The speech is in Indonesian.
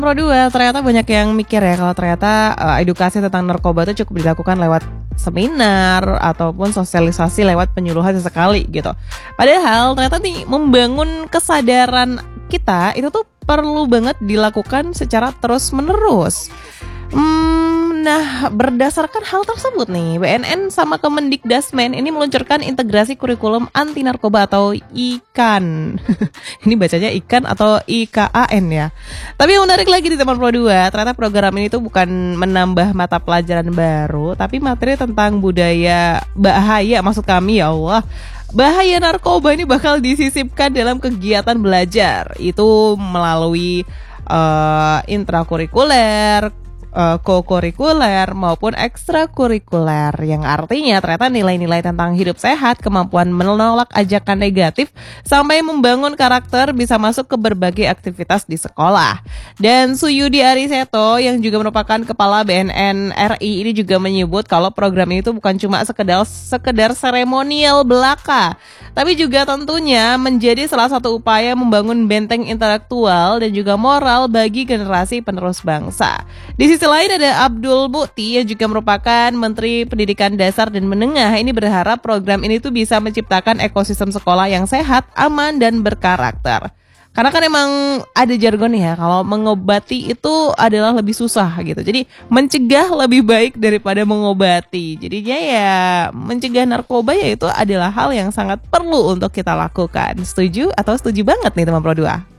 Pro 2, ternyata banyak yang mikir ya kalau ternyata edukasi tentang narkoba itu cukup dilakukan lewat seminar ataupun sosialisasi lewat penyuluhan sesekali gitu. Padahal ternyata nih membangun kesadaran kita itu tuh perlu banget dilakukan secara terus-menerus. Nah, berdasarkan hal tersebut nih, BNN sama Kemendikdasmen ini meluncurkan integrasi kurikulum anti narkoba atau IKAN. Ini bacanya ikan atau IKAN ya. Tapi yang menarik lagi di teman Pro 2, ternyata program ini tuh bukan menambah mata pelajaran baru, tapi materi tentang budaya bahaya, maksud kami ya Allah. Bahaya narkoba ini bakal disisipkan dalam kegiatan belajar. Itu melalui intrakurikuler, kokurikuler maupun ekstrakurikuler, yang artinya ternyata nilai-nilai tentang hidup sehat, kemampuan menolak ajakan negatif, sampai membangun karakter bisa masuk ke berbagai aktivitas di sekolah. Dan Suyudi Ariseto yang juga merupakan kepala BNN RI ini juga menyebut kalau program ini tuh bukan cuma sekedar seremonial belaka, tapi juga tentunya menjadi salah satu upaya membangun benteng intelektual dan juga moral bagi generasi penerus bangsa. Di sisi lain ada Abdul Mukti yang juga merupakan Menteri Pendidikan Dasar dan Menengah. Ini berharap program ini tuh bisa menciptakan ekosistem sekolah yang sehat, aman, dan berkarakter. Karena kan emang ada jargon ya, kalau mengobati itu adalah lebih susah gitu. Jadi mencegah lebih baik daripada mengobati. Jadinya ya mencegah narkoba ya itu adalah hal yang sangat perlu untuk kita lakukan. Setuju atau setuju banget nih teman Pro 2?